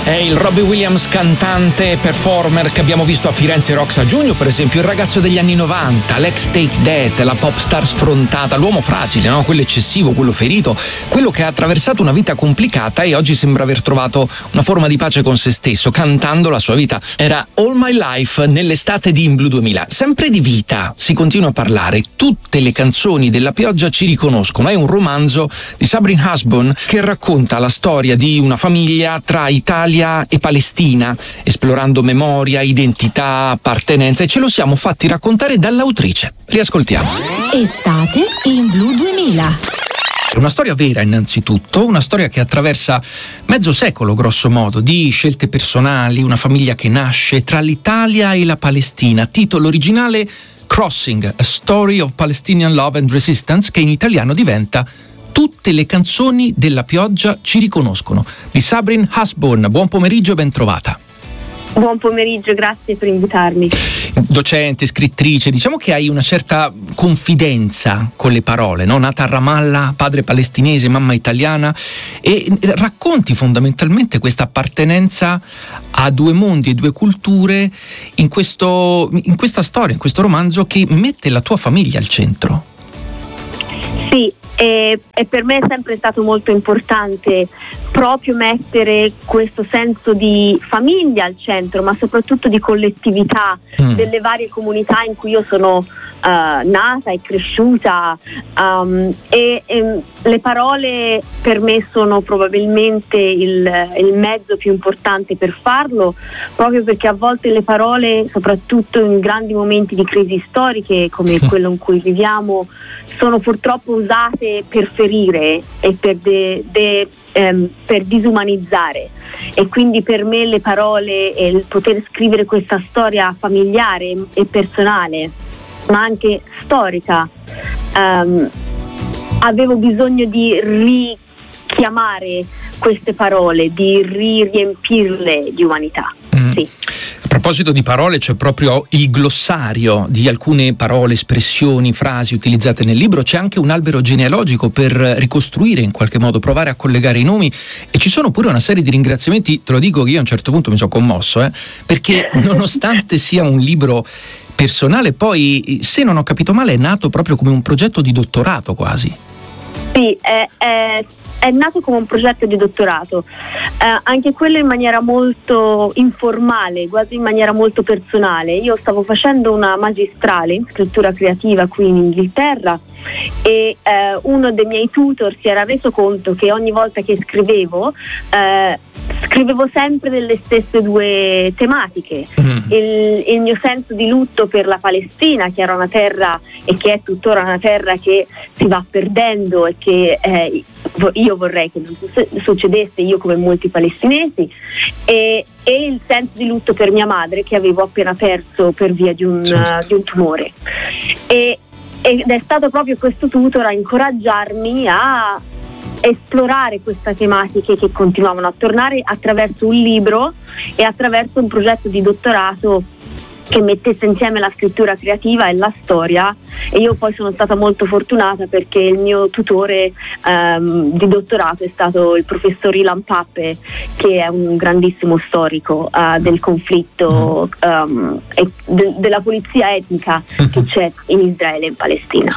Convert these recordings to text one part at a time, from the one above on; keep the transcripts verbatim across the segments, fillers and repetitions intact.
È il Robbie Williams cantante e performer che abbiamo visto a Firenze Rocks a giugno, per esempio, il ragazzo degli anni novanta, l'ex Take That, la pop star sfrontata, l'uomo fragile, no? Quello eccessivo, quello ferito, quello che ha attraversato una vita complicata e oggi sembra aver trovato una forma di pace con se stesso, cantando la sua vita. Era All My Life nell'estate di In Blue duemila. Sempre di vita si continua a parlare, tutte le canzoni della pioggia ci riconoscono. È un romanzo di Sabrine Husband che racconta la storia di una famiglia tra Italia e Palestina, esplorando memoria, identità, appartenenza, e ce lo siamo fatti raccontare dall'autrice. Riascoltiamo. Estate in Blue duemila. Una storia vera innanzitutto, una storia che attraversa mezzo secolo grosso modo di scelte personali, una famiglia che nasce tra l'Italia e la Palestina. Titolo originale Crossing, A Story of Palestinian Love and Resistance, che in italiano diventa Tutte le canzoni della pioggia ci riconoscono, di Sabrine Husband. Buon pomeriggio e ben trovata. Buon pomeriggio, grazie per invitarmi. Docente, scrittrice, diciamo che hai una certa confidenza con le parole, no? Nata a Ramallah, padre palestinese, mamma italiana, e racconti fondamentalmente questa appartenenza a due mondi e due culture in, questo, in questa storia, in questo romanzo che mette la tua famiglia al centro. Sì. E, e per me è sempre stato molto importante proprio mettere questo senso di famiglia al centro, ma soprattutto di collettività mm. delle varie comunità in cui io sono uh, nata e cresciuta, um, e, e le parole per me sono probabilmente il, il mezzo più importante per farlo, proprio perché a volte le parole, soprattutto in grandi momenti di crisi storiche come quello in cui viviamo, sono purtroppo usate per ferire e per, de, de, ehm, per disumanizzare, e quindi per me le parole e il poter scrivere questa storia familiare e personale ma anche storica, ehm, avevo bisogno di richiamare queste parole, di riempirle di umanità. Mm. Sì. A proposito di parole, c'è proprio il glossario di alcune parole, espressioni, frasi utilizzate nel libro. C'è anche un albero genealogico per ricostruire in qualche modo, provare a collegare i nomi, e ci sono pure una serie di ringraziamenti. Te lo dico che io a un certo punto mi sono commosso, eh, perché nonostante sia un libro personale, poi, se non ho capito male, è nato proprio come un progetto di dottorato quasi. Sì, è, è, è nato come un progetto di dottorato, eh, anche quello in maniera molto informale, quasi in maniera molto personale. Io stavo facendo una magistrale in scrittura creativa qui in Inghilterra e eh, uno dei miei tutor si era reso conto che ogni volta che scrivevo eh, scrivevo sempre delle stesse due tematiche, mm. il, il mio senso di lutto per la Palestina, che era una terra e che è tuttora una terra che si va perdendo e che eh, io vorrei che non succedesse, io come molti palestinesi, e, e il senso di lutto per mia madre che avevo appena perso per via di un, certo. uh, di un tumore, e, ed è stato proprio questo tutor a incoraggiarmi a esplorare queste tematiche che continuavano a tornare attraverso un libro e attraverso un progetto di dottorato che mettesse insieme la scrittura creativa e la storia. E io poi sono stata molto fortunata perché il mio tutore um, di dottorato è stato il professor Ilan Pappe, che è un grandissimo storico uh, del conflitto um, e de- della pulizia etnica che c'è in Israele e in Palestina,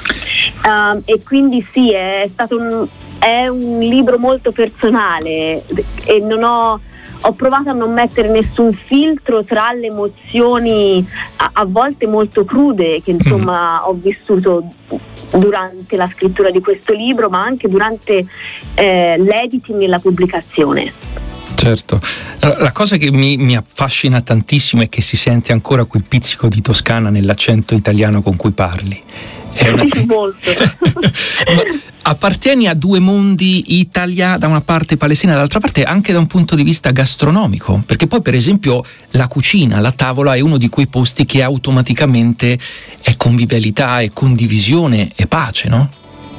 um, e quindi sì, è stato un, è un libro molto personale e non ho Ho provato a non mettere nessun filtro tra le emozioni a, a volte molto crude che insomma ho vissuto durante la scrittura di questo libro, ma anche durante eh, l'editing e la pubblicazione. Certo, la cosa che mi, mi affascina tantissimo è che si sente ancora quel pizzico di toscana nell'accento italiano con cui parli. È una... Sì, molto. Appartieni a due mondi, Italia da una parte, Palestina dall'altra parte, anche da un punto di vista gastronomico, perché poi per esempio la cucina, la tavola è uno di quei posti che automaticamente è convivialità, è condivisione, è pace, no?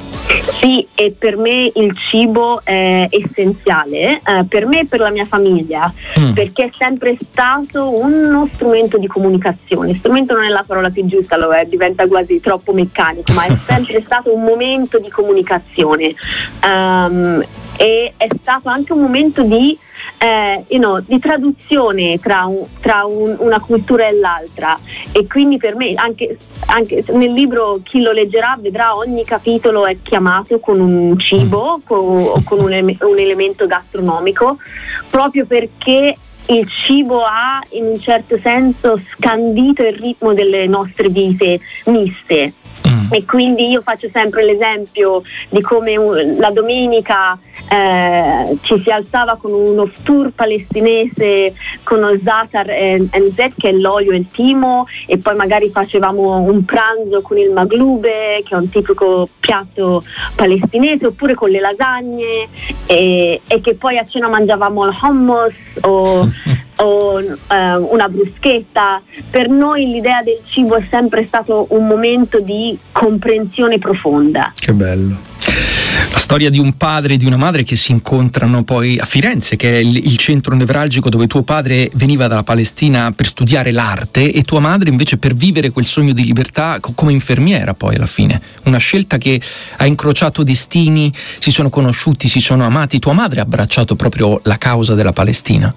Sì, e per me il cibo è essenziale, eh, per me e per la mia famiglia, mm. perché è sempre stato uno strumento di comunicazione. Strumento non è la parola più giusta, lo è, diventa quasi troppo meccanico, ma è sempre stato un momento di comunicazione, um, e è stato anche un momento di eh, you know, di traduzione tra, un, tra un, una cultura e l'altra, e quindi per me anche, anche nel libro chi lo leggerà vedrà ogni capitolo è chiamato con un cibo con, o con un, un elemento gastronomico, proprio perché il cibo ha in un certo senso scandito il ritmo delle nostre vite miste. Mm. E quindi io faccio sempre l'esempio di come un, la domenica eh, ci si alzava con uno ftur palestinese con lo za'atar e zet, che è l'olio e il timo, e poi magari facevamo un pranzo con il maglube, che è un tipico piatto palestinese, oppure con le lasagne, e, e che poi a cena mangiavamo il hummus o o uh, una bruschetta. Per noi l'idea del cibo è sempre stato un momento di comprensione profonda. Che bello. La storia di un padre e di una madre che si incontrano poi a Firenze, che è il, il centro nevralgico dove tuo padre veniva dalla Palestina per studiare l'arte e tua madre invece per vivere quel sogno di libertà come infermiera poi alla fine. Una scelta che ha incrociato destini, si sono conosciuti, si sono amati. Tua madre ha abbracciato proprio la causa della Palestina.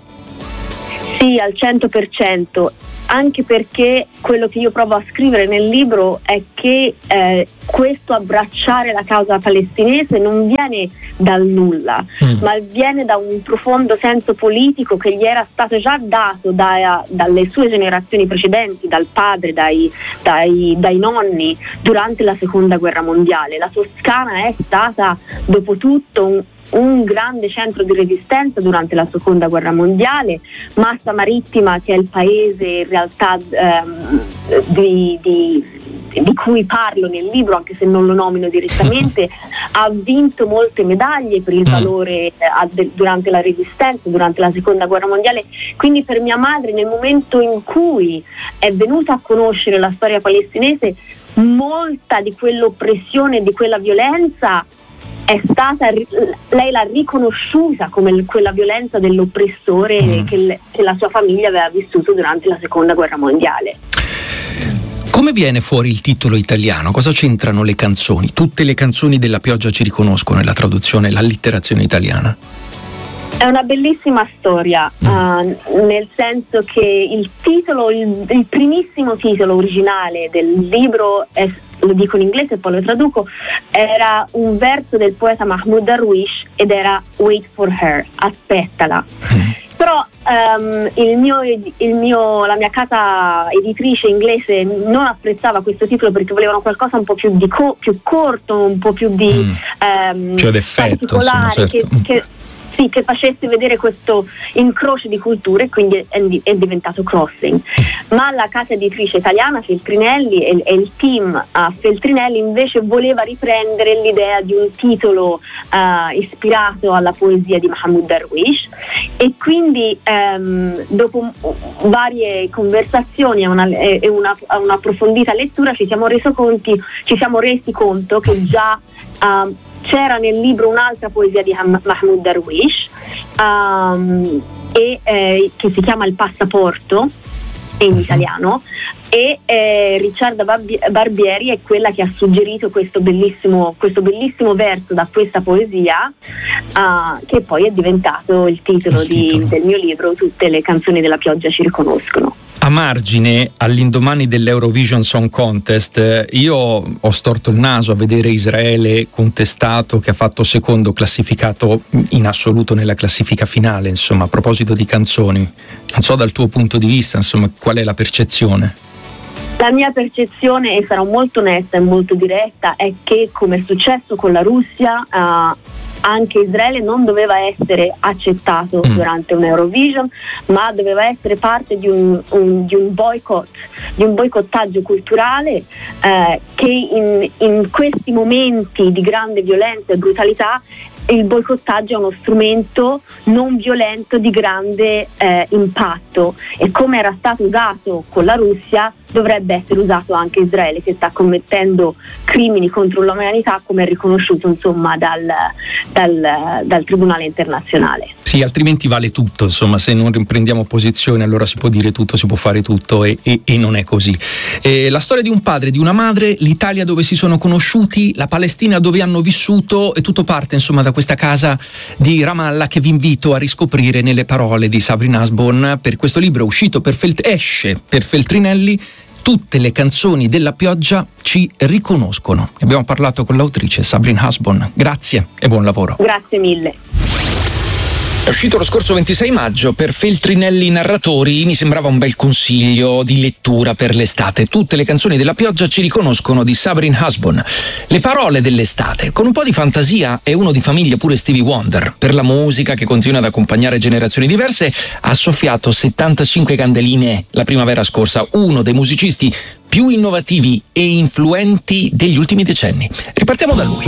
Sì, al cento per cento, anche perché quello che io provo a scrivere nel libro è che eh, questo abbracciare la causa palestinese non viene dal nulla, mm. ma viene da un profondo senso politico che gli era stato già dato da, dalle sue generazioni precedenti, dal padre, dai, dai, dai nonni, durante la seconda guerra mondiale. La Toscana è stata dopo tutto un un grande centro di resistenza durante la seconda guerra mondiale. Massa Marittima, che è il paese in realtà ehm, di, di, di cui parlo nel libro, anche se non lo nomino direttamente, ha vinto molte medaglie per il valore eh, durante la resistenza, durante la seconda guerra mondiale. Quindi per mia madre, nel momento in cui è venuta a conoscere la storia palestinese, molta di quell'oppressione e di quella violenza è stata, lei l'ha riconosciuta come quella violenza dell'oppressore mm. che, le, che la sua famiglia aveva vissuto durante la seconda guerra mondiale. Come viene fuori il titolo italiano? Cosa c'entrano le canzoni? Tutte le canzoni della pioggia ci riconoscono nella traduzione, l'allitterazione italiana. È una bellissima storia, mm. uh, nel senso che il titolo, il, il primissimo titolo originale del libro, è, lo dico in inglese e poi lo traduco, era un verso del poeta Mahmoud Darwish ed era Wait for her, aspettala. Mm. Però um, il mio, il mio, la mia casa editrice inglese non apprezzava questo titolo perché volevano qualcosa un po' più, di co- più corto, un po' più di mm. um, più ad effetto, insomma, certo. che, che Sì, che facesse vedere questo incrocio di culture, quindi è, è diventato Crossing. Ma la casa editrice italiana Feltrinelli e, e il team a uh, Feltrinelli invece voleva riprendere l'idea di un titolo uh, ispirato alla poesia di Mahmoud Darwish, e quindi um, dopo varie conversazioni e una, e una, una approfondita lettura ci siamo resi conti, ci siamo resi conto che già um, c'era nel libro un'altra poesia di Mahmoud Darwish um, e, eh, che si chiama Il passaporto in italiano, e eh, Ricciarda Barbieri è quella che ha suggerito questo bellissimo, questo bellissimo verso da questa poesia, uh, che poi è diventato il titolo, il titolo. Di, del mio libro Tutte le canzoni della pioggia ci riconoscono. A margine, all'indomani dell'Eurovision Song Contest, io ho storto il naso a vedere Israele contestato, che ha fatto secondo, classificato in assoluto nella classifica finale. Insomma, a proposito di canzoni, non so dal tuo punto di vista, insomma, qual è la percezione? La mia percezione, e sarò molto onesta e molto diretta, è che, come è successo con la Russia, uh, anche Israele non doveva essere accettato mm. durante un Eurovision, ma doveva essere parte di un, un, di un boycott, di un boicottaggio culturale eh, che in, in questi momenti di grande violenza e brutalità il boicottaggio è uno strumento non violento di grande eh, impatto, e come era stato usato con la Russia dovrebbe essere usato anche Israele, che sta commettendo crimini contro l'umanità, come è riconosciuto insomma dal, dal, dal Tribunale Internazionale. Sì, altrimenti vale tutto, insomma, se non riprendiamo posizione allora si può dire tutto, si può fare tutto e, e, e non è così. Eh, la storia di un padre, di una madre, l'Italia dove si sono conosciuti, la Palestina dove hanno vissuto, e tutto parte insomma da questa casa di Ramallah che vi invito a riscoprire nelle parole di Sabrin Hasbon per questo libro uscito per Felt- esce per Feltrinelli. Tutte le canzoni della pioggia ci riconoscono. Abbiamo parlato con l'autrice Sabrin Hasbon. Grazie e buon lavoro. Grazie mille. È uscito lo scorso ventisei maggio per Feltrinelli Narratori, mi sembrava un bel consiglio di lettura per l'estate. Tutte le canzoni della pioggia ci riconoscono di Sabrin Hasbon. Le parole dell'estate, con un po' di fantasia e uno di famiglia pure Stevie Wonder. Per la musica che continua ad accompagnare generazioni diverse ha soffiato settantacinque candeline la primavera scorsa, uno dei musicisti più innovativi e influenti degli ultimi decenni. Ripartiamo da lui.